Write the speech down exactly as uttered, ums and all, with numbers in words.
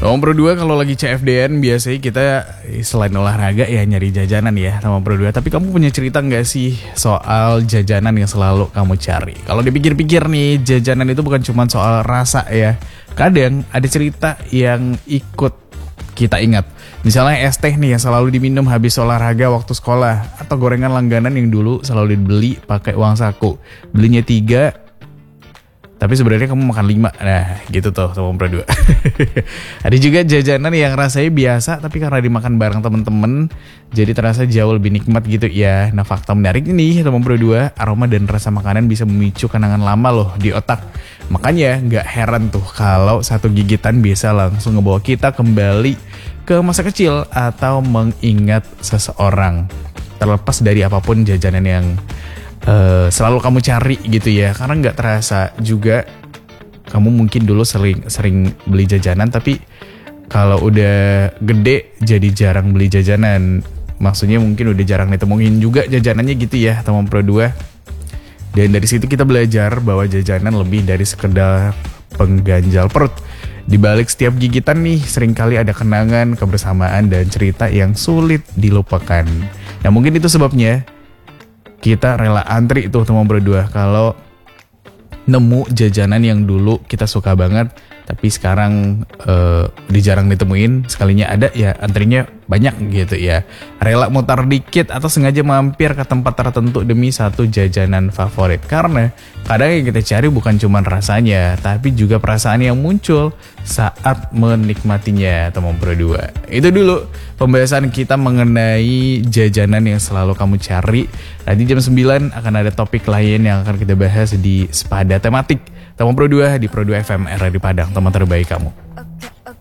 Nomor dua, kalau lagi C F D-an biasanya kita selain olahraga ya nyari jajanan ya nomor dua. Tapi kamu punya cerita gak sih soal jajanan yang selalu kamu cari? Kalau dipikir-pikir nih, jajanan itu bukan cuma soal rasa ya. Kadang ada cerita yang ikut kita ingat. Misalnya es teh nih yang selalu diminum habis olahraga waktu sekolah. Atau gorengan langganan yang dulu selalu dibeli pakai uang saku. Belinya tiga, tapi sebenarnya kamu makan lima. Nah gitu tuh sama berdua. Ada juga jajanan yang rasanya biasa, tapi karena dimakan bareng temen-temen jadi terasa jauh lebih nikmat gitu ya. Nah fakta menarik ini teman berdua, aroma dan rasa makanan bisa memicu kenangan lama loh di otak. Makanya gak heran tuh kalau satu gigitan bisa langsung ngebawa kita kembali ke masa kecil atau mengingat seseorang. Terlepas dari apapun jajanan yang Uh, selalu kamu cari gitu ya, karena nggak terasa juga kamu mungkin dulu sering sering beli jajanan, tapi kalau udah gede jadi jarang beli jajanan. Maksudnya mungkin udah jarang ditemuin juga jajanannya gitu ya teman pro dua. Dan dari situ kita belajar bahwa jajanan lebih dari sekedar pengganjal perut. Di balik setiap gigitan nih seringkali ada kenangan, kebersamaan dan cerita yang sulit dilupakan. Nah mungkin itu sebabnya kita rela antri tuh teman berdua kalau nemu jajanan yang dulu kita suka banget, tapi sekarang uh, jarang ditemuin. Sekalinya ada ya antrinya banyak gitu ya. Rela mutar dikit atau sengaja mampir ke tempat tertentu demi satu jajanan favorit. Karena kadang yang kita cari bukan cuma rasanya, tapi juga perasaan yang muncul saat menikmatinya teman berdua. Itu dulu pembahasan kita mengenai jajanan yang selalu kamu cari. Nanti jam sembilan akan ada topik lain yang akan kita bahas di Sepada Tematik. Teman Pro dua di Pro dua F M, era di Padang, teman terbaik kamu.